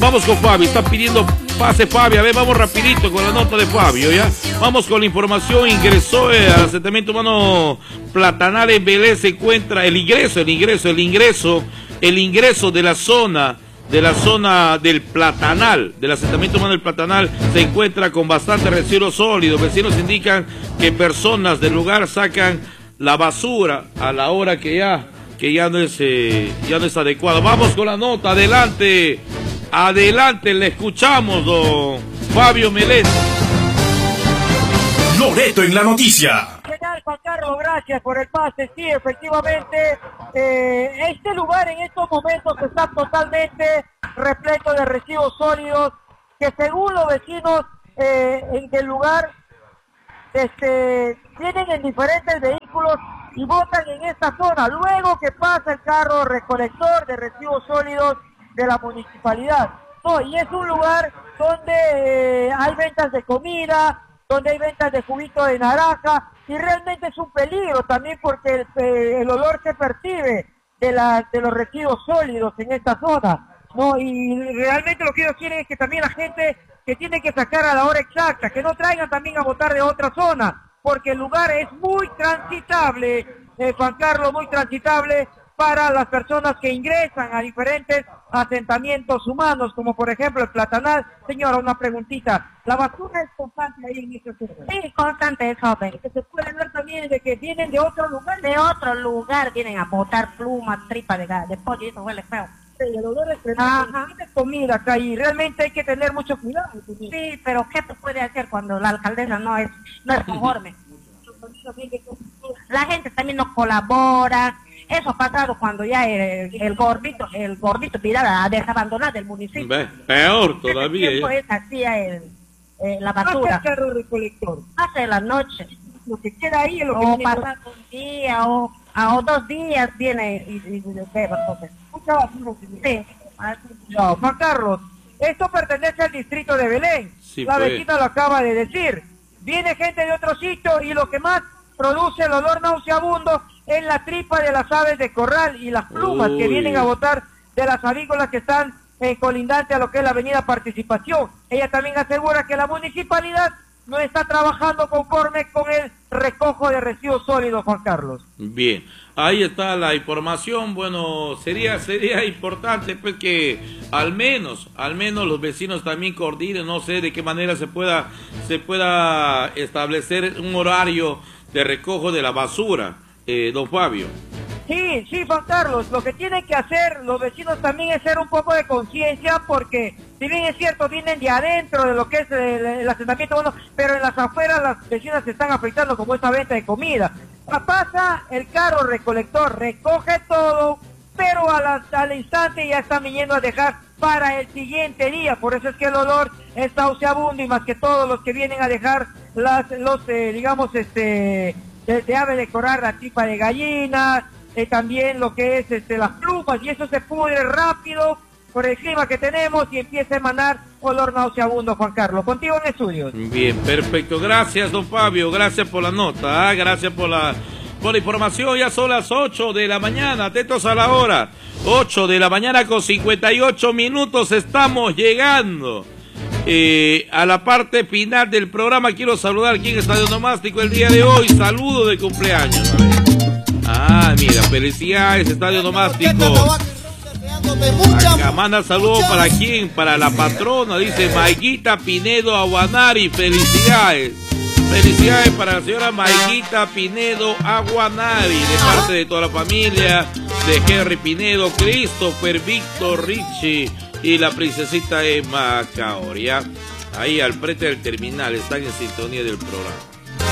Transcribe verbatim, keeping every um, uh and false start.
Vamos con Fabio, está pidiendo pase Fabio. A ver, vamos rapidito con la nota de Fabio, ¿ya? Vamos con la información. Ingresó eh, al asentamiento humano Platanal en Belén. Se encuentra el ingreso, el ingreso, el ingreso, el ingreso de la zona, de la zona del Platanal, del asentamiento humano del Platanal, se encuentra con bastante residuos sólidos. Vecinos indican que personas del lugar sacan la basura a la hora que ya, que ya no es, eh, ya no es adecuado. Vamos con la nota, adelante. Adelante, le escuchamos, don Fabio Melés. Loreto en la noticia. General Juan Carlos, gracias por el pase. Sí, efectivamente, eh, este lugar en estos momentos está totalmente repleto de residuos sólidos que según los vecinos eh, en el lugar este, vienen en diferentes vehículos y botan en esta zona. Luego que pasa el carro recolector de residuos sólidos de la municipalidad. No, y es un lugar donde eh, hay ventas de comida, donde hay ventas de juguito de naranja, y realmente es un peligro también porque el, eh, el olor se percibe de, la, de los residuos sólidos en esta zona, ¿no? Y realmente lo que ellos quieren es que también la gente que tiene que sacar a la hora exacta, que no traigan también a botar de otra zona, porque el lugar es muy transitable, eh, Juan Carlos, muy transitable para las personas que ingresan a diferentes asentamientos humanos, como por ejemplo el Platanal. Señora, una preguntita. ¿La basura es constante ahí en este lugar? Sí, constante es, joven. Se puede ver también de que vienen de otro lugar. De otro lugar vienen a botar plumas, tripa de, de pollo, y eso huele feo. Sí, el olor es tremendo. Tiene comida acá y realmente hay que tener mucho cuidado. Sí, pero ¿qué se puede hacer cuando la alcaldesa no es, no es conforme? La gente también no colabora. Eso ha pasado cuando ya el, el gordito, el gordito Vidal ha desabandonado el municipio. Ve, peor todavía. Después hacía el, eh, la basura. ¿Hace el carro recolector? Hace la noche. Lo que queda ahí es lo que O viene. pasa un día o, a, o dos días viene y, y, y bebe, entonces. Mucha basura. Sí. No, Juan Carlos, esto pertenece al distrito de Belén. Sí, la pues. vecina lo acaba de decir. Viene gente de otro sitio y lo que más produce el olor nauseabundo es la tripa de las aves de corral y las plumas Uy. que vienen a botar de las avícolas que están eh, colindantes a lo que es la avenida Participación. Ella también asegura que la municipalidad no está trabajando conforme con el recojo de residuos sólidos, Juan Carlos. Bien, ahí está la información. Bueno, sería sería importante pues que al menos, al menos los vecinos también coordinen, no sé de qué manera se pueda se pueda establecer un horario de recojo de la basura, eh, don Fabio. Sí, sí, Juan Carlos, lo que tienen que hacer los vecinos también es hacer un poco de conciencia, porque si bien es cierto, vienen de adentro de lo que es el, el asentamiento, bueno, pero en las afueras las vecinas se están afectando como esta venta de comida. Pasa el carro recolector, recoge todo, pero a la, al instante ya están viniendo a dejar para el siguiente día, por eso es que el olor es nauseabundo y más que todos los que vienen a dejar las, los, eh, digamos, este, de, de ave de corral, la tripa de gallina, eh, también lo que es este, las plumas, y eso se pudre rápido por el clima que tenemos y empieza a emanar olor nauseabundo, Juan Carlos. Contigo en estudios. Bien, perfecto. Gracias, don Fabio. Gracias por la nota. ¿eh? Gracias por la, por la información. Ya son las ocho de la mañana. Atentos a la hora. ocho de la mañana con cincuenta y ocho minutos. Estamos llegando eh, a la parte final del programa. Quiero saludar aquí en Estadio Nomástico el día de hoy. Saludo de cumpleaños. A ver. Ah, mira, felicidades, Estadio Nomástico. Acá manda saludos para quién, para la patrona, dice Maikita Pinedo Aguanari, felicidades. Felicidades para la señora Maikita Pinedo Aguanari, de parte de toda la familia, de Henry Pinedo, Christopher, Víctor, Richie y la princesita Emma Caoria. Ahí al frente del terminal, están en sintonía del programa.